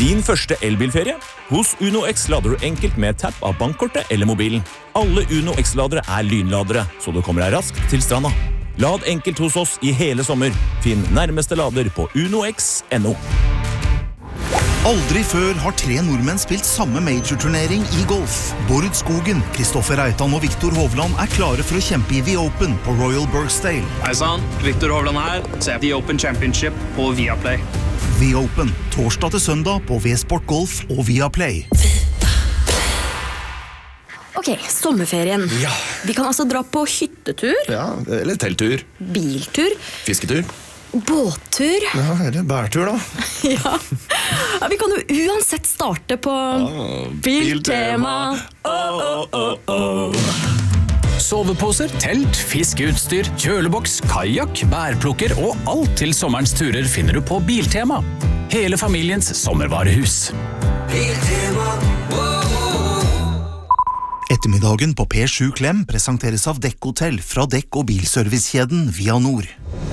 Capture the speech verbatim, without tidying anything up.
Din første elbilferie? Hos Uno X lader du enkelt med tapp av bankkortet eller mobilen. Alle Uno X-ladere er lynladere, så du kommer deg raskt til stranda. Lad enkelt hos oss i hele sommer. Finn nærmeste lader på unox punktum no. Aldri før har tre nordmenn spilt samme major-turnering i golf. Bård Skogen, Kristoffer Reitan og Viktor Hovland er klare for å kjempe i The Open på Royal Birkdale. Hei sann, Viktor Hovland her. Se The Open Championship på Viaplay. The Open, torsdag til søndag på V-Sport Golf og Viaplay. Ok, sommerferien. Ja. Vi kan altså dra på hyttetur, Ja, eller telttur. biltur, Fisketur. båttur. Ja, eller bærtur da. Ja. Ja, vi kan jo uansett starte på Biltema. Oh, oh, oh. Soveposer, telt, fiskeutstyr, kjøleboks, kajak, bærplukker og alt til sommerens turer finner du på Biltema. Hele familiens sommervarehus. Biltema. Ettermiddagen på P sju Klem presenteres av Dekk Hotel fra Dekk- og bilservicekjeden Via Nord.